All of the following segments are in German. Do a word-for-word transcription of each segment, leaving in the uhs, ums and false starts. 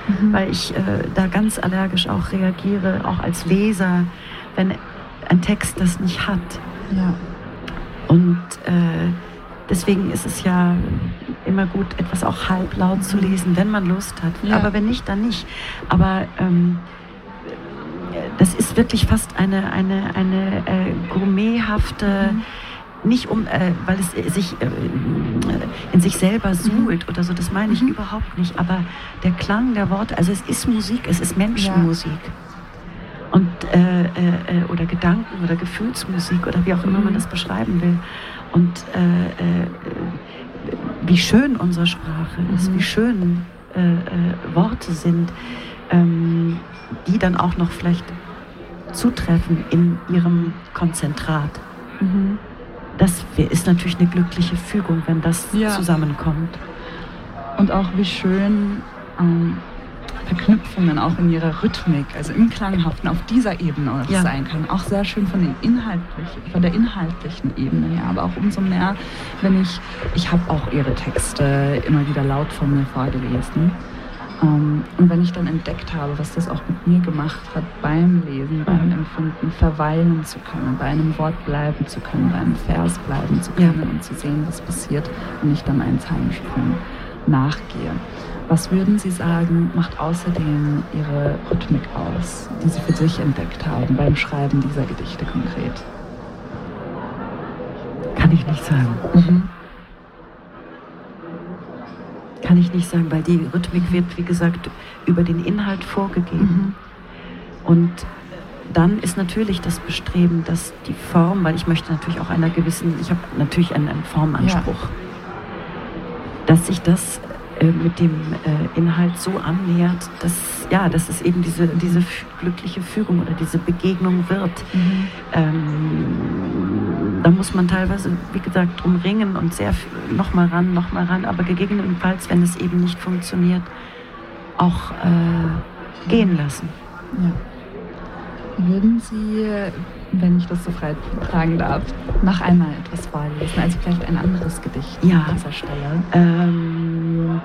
mhm. weil ich äh, da ganz allergisch auch reagiere, auch als Leser, wenn ein Text das nicht hat. Ja. Und äh, deswegen ist es ja immer gut, etwas auch halblaut zu lesen, wenn man Lust hat. Ja. Aber wenn nicht, dann nicht. Aber ähm, das ist wirklich fast eine, eine, eine äh, gourmethafte, mhm. nicht um, äh, weil es sich äh, in sich selber suhlt mhm. oder so, das meine ich mhm. überhaupt nicht. Aber der Klang der Worte, also es ist Musik, es ist Menschenmusik. Ja. Und, äh, äh, oder Gedanken- oder Gefühlsmusik oder wie auch immer mhm. man das beschreiben will. Und äh, äh, wie schön unsere Sprache ist, mhm. wie schön äh, äh, Worte sind, ähm, die dann auch noch vielleicht zutreffen in ihrem Konzentrat. Mhm. Das ist natürlich eine glückliche Fügung, wenn das ja. zusammenkommt. Und auch wie schön ähm, Verknüpfungen auch in ihrer Rhythmik, also im Klanghaften, auf dieser Ebene ja. sein kann. Auch sehr schön von, den inhaltlichen, von der inhaltlichen Ebene her, aber auch umso mehr, wenn ich, ich habe auch ihre Texte immer wieder laut von mir vorgelesen. Um, und wenn ich dann entdeckt habe, was das auch mit mir gemacht hat, beim Lesen, beim Empfinden, verweilen zu können, bei einem Wort bleiben zu können, bei einem Vers bleiben zu können ja. und zu sehen, was passiert, wenn ich dann einen Zeilensprung nachgehe. Was würden Sie sagen, macht außerdem Ihre Rhythmik aus, die Sie für sich entdeckt haben beim Schreiben dieser Gedichte konkret? Kann ich nicht sagen. Mhm. Kann ich nicht sagen, weil die Rhythmik wird, wie gesagt, über den Inhalt vorgegeben. Mhm. Und dann ist natürlich das Bestreben, dass die Form, weil ich möchte natürlich auch einer gewissen, ich habe natürlich einen, einen Formanspruch, ja. dass sich das äh, mit dem äh, Inhalt so annähert, dass, ja, dass es eben diese, diese glückliche Fügung oder diese Begegnung wird. Mhm. Ähm, da muss man teilweise, wie gesagt, drum ringen und sehr noch mal ran, noch mal ran, aber gegebenenfalls, wenn es eben nicht funktioniert, auch äh, gehen lassen. Ja. Würden Sie, wenn ich das so frei tragen darf, noch einmal etwas vorlesen, also vielleicht ein anderes Gedicht ja. an dieser Stelle? Ähm,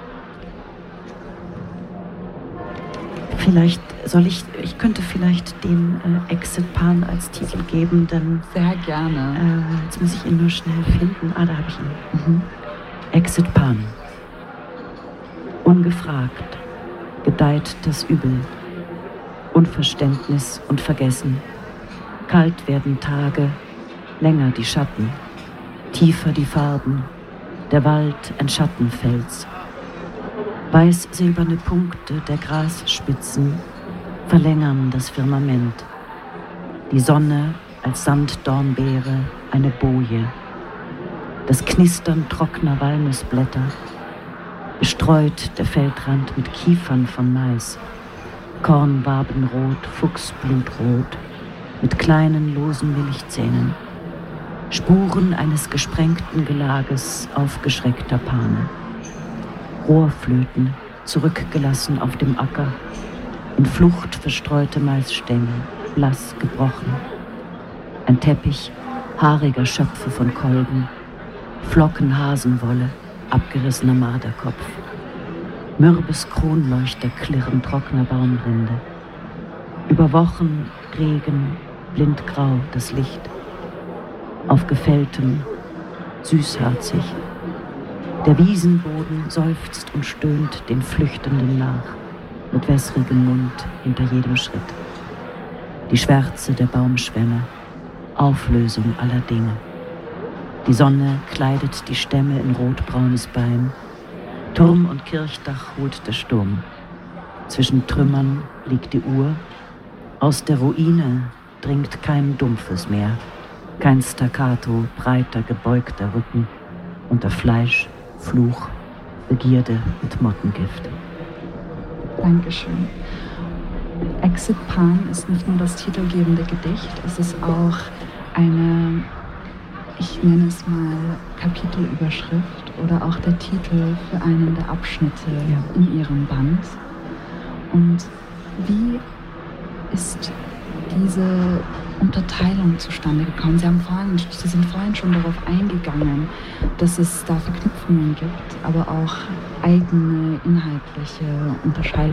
vielleicht soll ich, ich könnte vielleicht den äh, Exit Pan als Titel geben, denn sehr gerne. Äh, jetzt muss ich ihn nur schnell finden. Ah, da habe ich ihn. Mhm. Exit Pan. Ungefragt gedeiht das Übel. Unverständnis und Vergessen. Kalt werden Tage, länger die Schatten, tiefer die Farben, der Wald ein Schattenfels. Weiß-silberne Punkte der Grasspitzen verlängern das Firmament. Die Sonne als Sanddornbeere eine Boje. Das Knistern trockener Walnussblätter. Bestreut der Feldrand mit Kiefern von Mais. Kornwabenrot, Fuchsblutrot, mit kleinen losen Milchzähnen. Spuren eines gesprengten Gelages aufgeschreckter Pane. Rohrflöten, zurückgelassen auf dem Acker. In Flucht verstreute Maisstängel, blass gebrochen. Ein Teppich haariger Schöpfe von Kolben. Flocken Hasenwolle, abgerissener Marderkopf. Mürbes Kronleuchter klirren trockener Baumrinde. Über Wochen Regen, blindgrau das Licht. Auf Gefälltem, süßherzig. Der Wiesenboden seufzt und stöhnt den Flüchtenden nach, mit wässrigem Mund hinter jedem Schritt. Die Schwärze der Baumschwämme, Auflösung aller Dinge. Die Sonne kleidet die Stämme in rotbraunes Bein. Turm und Kirchdach holt der Sturm. Zwischen Trümmern liegt die Uhr. Aus der Ruine dringt kein Dumpfes mehr. Kein Staccato, breiter, gebeugter Rücken. Unter Fleisch, Fluch, Begierde und Mottengift. Dankeschön. Exit Pan ist nicht nur das titelgebende Gedicht, es ist auch eine, ich nenne es mal Kapitelüberschrift oder auch der Titel für einen der Abschnitte ja. in Ihrem Band. Und wie ist diese Unterteilung zustande gekommen? Sie haben vorhin, Sie sind vorhin schon darauf eingegangen, dass es da Verknüpfungen gibt, aber auch eigene inhaltliche Unterscheidungen.